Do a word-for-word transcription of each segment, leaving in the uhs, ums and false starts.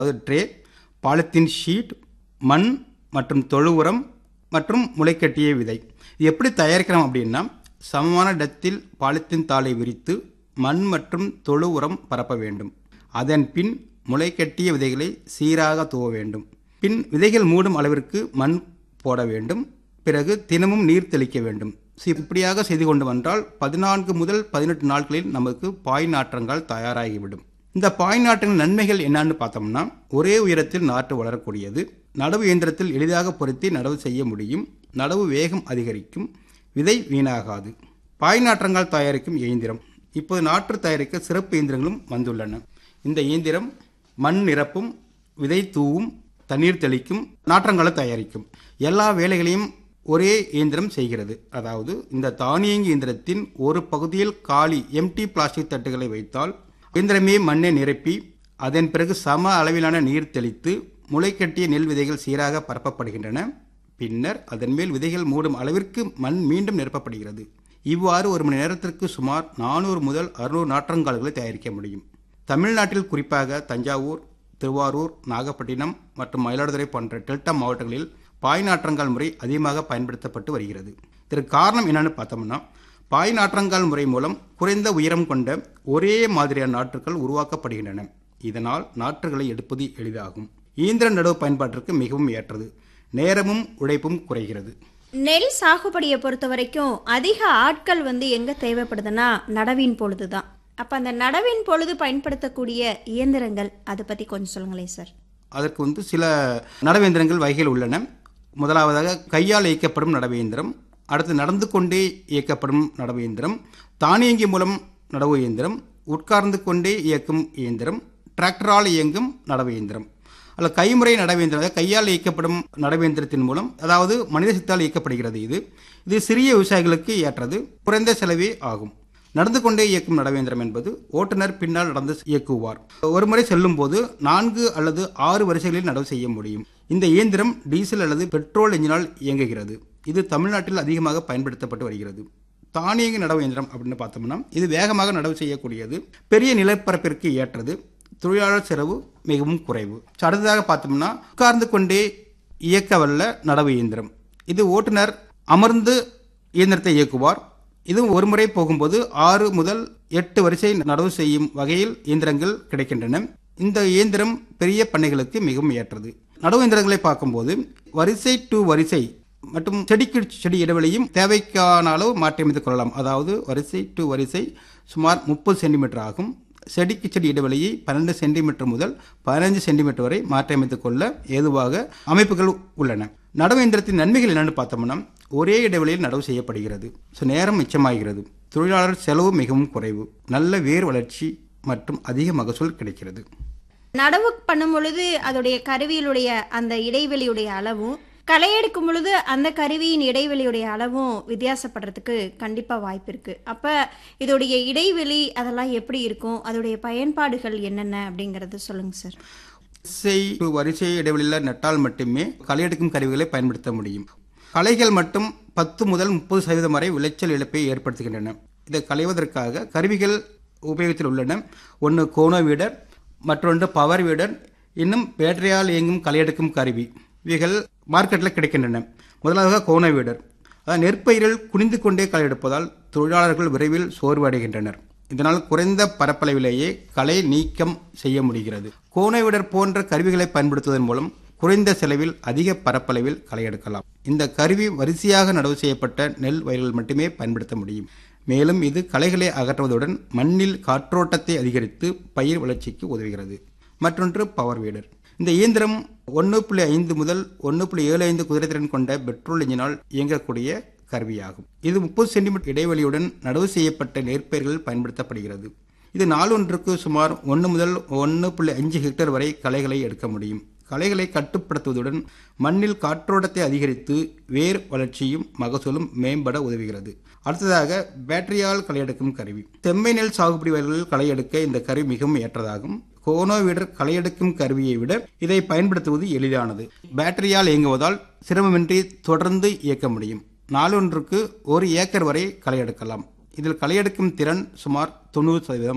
அது tray, polythene sheet, மண் மற்றும் தொழு உரம் மற்றும் முளைக்கட்டிய விதை. இது எப்படி தயாரிக்கிறோம் அப்படின்னா, சமமான இடத்தில் பாலித்தீன் தாளை விரித்து மண் மற்றும் தொழு உரம் பரப்ப வேண்டும். அதன் பின் முளைக்கட்டிய விதைகளை சீராக தூவ வேண்டும். பின் விதைகள் மூடும் அளவிற்கு மண் போட வேண்டும். பிறகு தினமும் நீர் தெளிக்க வேண்டும். இப்படியாக செய்து கொண்டு வந்தால் பதினான்கு முதல் பதினெட்டு நாட்களில் நமக்கு பாய் நாற்றங்கள் தயாராகிவிடும். இந்த பாய் நாற்றின் நன்மைகள் என்னன்னு பார்த்தோம்னா, ஒரே உயரத்தில் நாற்று வளரக்கூடியது, நடவு இயந்திரத்தில் எளிதாக பொருத்தி நடவு செய்ய முடியும், நடவு வேகம் அதிகரிக்கும், விதை வீணாகாது. பாய் நாற்றங்கள் தயாரிக்கும் இயந்திரம். இப்போது நாற்று தயாரிக்க சிறப்பு இயந்திரங்களும் வந்துள்ளன. இந்த இயந்திரம் மண் நிரப்பும், விதை தூவும், தண்ணீர் தெளிக்கும், நாற்றங்களை தயாரிக்கும். எல்லா வேலைகளையும் ஒரே இயந்திரம் செய்கிறது. அதாவது இந்த தானியங்கி இயந்திரத்தின் ஒரு பகுதியில் காலி எம்டி பிளாஸ்டிக் தட்டுகளை வைத்தால் இயந்திரமே மண்ணை நிரப்பி அதன் பிறகு சம அளவிலான நீர் தெளித்து முளைக்கட்டிய நெல் விதைகள் சீராக பரப்பப்படுகின்றன. பின்னர் அதன் மேல் விதைகள் மூடும் அளவிற்கு மண் மீண்டும் நிரப்பப்படுகிறது. இவ்வாறு ஒரு மணி நேரத்திற்கு சுமார் நானூறு முதல் அறுநூறு நாற்றங்கால்களை தயாரிக்க முடியும். தமிழ்நாட்டில் குறிப்பாக தஞ்சாவூர், திருவாரூர், நாகப்பட்டினம் மற்றும் மயிலாடுதுறை போன்ற டெல்டா மாவட்டங்களில் பாய் நாற்றங்கால் முறை அதிகமாக பயன்படுத்தப்பட்டு வருகிறது. இதற்கு காரணம் என்னன்னு பார்த்தோம்னா, பாய் நாற்றங்கால் முறை மூலம் குறைந்த உயரம் கொண்ட ஒரே மாதிரியான நாற்றுகள் உருவாக்கப்படுகின்றன. இதனால் நாற்றுகளை எடுப்பது எளிதாகும். இயந்திர நடவு பயன்பாட்டிற்கு மிகவும் ஏற்றது. நேரமும் உழைப்பும் குறைகிறது. நெல் சாகுபடியை பொறுத்த வரைக்கும் அதிக ஆட்கள் வந்து எங்கே தேவைப்படுதுன்னா நடவின் பொழுது தான். அப்போ அந்த நடவின் பொழுது பயன்படுத்தக்கூடிய இயந்திரங்கள் அதை பற்றி கொஞ்சம் சொல்லுங்களேன் சார். அதற்கு வந்து சில நடவு இயந்திரங்கள் வகைகள் உள்ளன. முதலாவதாக கையால் இயக்கப்படும் நடவு இயந்திரம், அடுத்து நடந்து கொண்டே இயக்கப்படும் நடவு இயந்திரம், தானியங்கி மூலம் நடவு இயந்திரம், உட்கார்ந்து கொண்டே இயக்கும் இயந்திரம், டிராக்டரால் இயங்கும் நடவு இயந்திரம். அல்ல கைமுறை நடவு இயந்திரம் கையால் இயக்கப்படும் நடவு இயந்திரத்தின் மூலம், அதாவது மனித சக்தியால் இயக்கப்படுகிறது. இது இது சிறிய விவசாயிகளுக்கு ஏற்றது, குறைந்த செலவே ஆகும். நடந்து கொண்டே இயக்கும் நடவு இயந்திரம் என்பது ஓட்டுநர் பின்னால் நடந்து இயக்குவார். ஒரு முறை செல்லும் போது நான்கு அல்லது ஆறு வரிசைகளில் நடவு செய்ய முடியும். இந்த இயந்திரம் டீசல் அல்லது பெட்ரோல் என்ஜினால் இயங்குகிறது. இது தமிழ்நாட்டில் அதிகமாக பயன்படுத்தப்பட்டு வருகிறது. தானியங்கி நடவு இயந்திரம் அப்படின்னு பார்த்தோம்னா, இது வேகமாக நடவு செய்யக்கூடியது, பெரிய நிலப்பரப்பிற்கு ஏற்றது, தொழிலாளர் செலவு மிகவும் குறைவு. அடுத்ததாக பார்த்தோம்னா, உட்கார்ந்து கொண்டே இயக்க வல்ல நடவு இயந்திரம். இது ஓட்டுநர் அமர்ந்து இயந்திரத்தை இயக்குவார். இது ஒரு முறை போகும்போது ஆறு முதல் எட்டு வரிசை நடவு செய்யும் வகையில் இயந்திரங்கள் கிடைக்கின்றன. இந்த இயந்திரம் பெரிய பண்ணைகளுக்கு மிகவும் ஏற்றது. நடவு இயந்திரங்களை பார்க்கும்போது வரிசை டு வரிசை மற்றும் செடிக்கு செடி இடைவெளியும் தேவைக்கான அளவு மாற்றியமைத்துக் கொள்ளலாம். அதாவது வரிசை டு வரிசை சுமார் முப்பது சென்டிமீட்டர் ஆகும். செடிக்கு செடி இடைவெளியை பன்னெண்டு சென்டிமீட்டர் முதல் பதினைஞ்சு சென்டிமீட்டர் வரை மாற்றியமைத்துக் கொள்ள ஏதுவாக அமைப்புகள் உள்ளன. நடவு இயந்திரத்தின் நன்மைகள் என்னென்னு பார்த்தோம்னா, ஒரே இடைவெளியில் நடவு செய்யப்படுகிறது. ஸோ நேரம் மிச்சமாகிறது. தொழிலாளர் செலவு மிகவும் குறைவு. நல்ல வேர் வளர்ச்சி மற்றும் அதிக மகசூல் கிடைக்கிறது. நடவு பண்ணும் பொழுது அதோடைய கருவியிலுடைய அந்த இடைவெளியுடைய அளவும், களை எடுக்கும் பொழுது அந்த கருவியின் இடைவெளியுடைய அளவும் வித்தியாசப்படுறதுக்கு கண்டிப்பாக வாய்ப்பு இருக்குது. அப்போ இதோடைய இடைவெளி அதெல்லாம் எப்படி இருக்கும், அதோடைய பயன்பாடுகள் என்னென்ன அப்படிங்கிறது சொல்லுங்கள் சார். வரிசை வரிசை இடைவெளியில் நட்டால் மட்டுமே களை எடுக்கும் கருவிகளை பயன்படுத்த முடியும். களைகள் மட்டும் பத்து முதல் முப்பது சதவீதம் வரை விளைச்சல் இழப்பை ஏற்படுத்துகின்றன. இதை களைவதற்காக கருவிகள் உபயோகத்தில் உள்ளன. ஒன்று கோனோ வீடர், மற்றொன்று பவர் வீடர், இன்னும் பேட்டரியால் இயங்கும் களை எடுக்கும் கருவி. இவைகள் மார்க்கெட்டில் கிடைக்கின்றன. முதலாவது கோனோ வீடர். அதாவது நெற்பயிரில் குனிந்து கொண்டே களை எடுப்பதால் தொழிலாளர்கள் விரைவில் சோர்வு அடைகின்றனர். இதனால் குறைந்த பரப்பளவிலேயே களை நீக்கம் செய்ய முடிகிறது. கோனோ வீடர் போன்ற கருவிகளை பயன்படுத்துவதன் மூலம் குறைந்த செலவில் அதிக பரப்பளவில் களை எடுக்கலாம். இந்த கருவி வரிசையாக நடவு செய்யப்பட்ட நெல் வயல்கள் மட்டுமே பயன்படுத்த முடியும். மேலும் இது களைகளை அகற்றுவதுடன் மண்ணில் காற்றோட்டத்தை அதிகரித்து பயிர் வளர்ச்சிக்கு உதவுகிறது. மற்றொன்று பவர் வீடர். இந்த இயந்திரம் ஒன்று புள்ளி ஐந்து முதல் ஒன்று புள்ளி ஏழு ஐந்து குதிரைத்திறன் கொண்ட பெட்ரோல் என்ஜினால் இயங்கக்கூடிய கருவியாகும். இது முப்பது சென்டிமீட்டர் இடைவெளியுடன் நடவு செய்யப்பட்ட நெற்பயிர்கள் பயன்படுத்தப்படுகிறது. இது நாளொன்றுக்கு சுமார் ஒன்று முதல் ஒன்று புள்ளி அஞ்சு ஹெக்டேர் வரை களைகளை எடுக்க முடியும். களைகளை கட்டுப்படுத்துவதுடன் மண்ணில் காற்றோட்டத்தை அதிகரித்து வேர் வளர்ச்சியும் மகசூலும் மேம்பட உதவுகிறது. அடுத்ததாக பேட்டரியால் களை எடுக்கும் கருவி. செம்மை நெல் சாகுபடி வயல்களில் களை எடுக்க இந்த கருவி மிகவும் ஏற்றதாகும். கோனோ வீடர் களை எடுக்கும் கருவியை விட இதை பயன்படுத்துவது எளிதானது. பேட்டரியால் இயங்குவதால் சிரமமின்றி தொடர்ந்து இயக்க முடியும். நாளொன்றுக்கு ஒரு ஏக்கர் வரை களை எடுக்கலாம். இதில் களை எடுக்கும் திறன் சுமார் தொண்ணூறு சதவீதம்.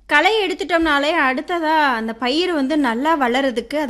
களை எடுத்துட்டோம்னாலே அடுத்ததா அந்த பயிர் வந்து நல்லா வளர்றதுக்கு